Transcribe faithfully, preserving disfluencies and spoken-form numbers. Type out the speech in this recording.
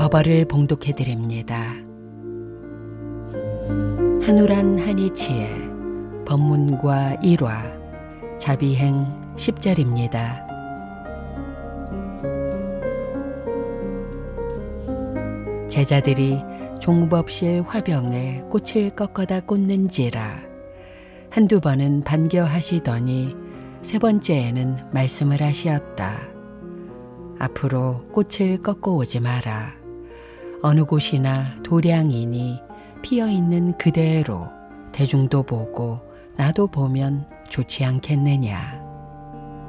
법어를 봉독해드립니다. 한우란 한이치의 법문과 일화 자비행 십 절입니다. 제자들이 종법실 화병에 꽃을 꺾어다 꽂는지라 한두 번은 반겨하시더니 세 번째에는 말씀을 하시었다. 앞으로 꽃을 꺾어 오지 마라. 어느 곳이나 도량이니 피어있는 그대로 대중도 보고 나도 보면 좋지 않겠느냐.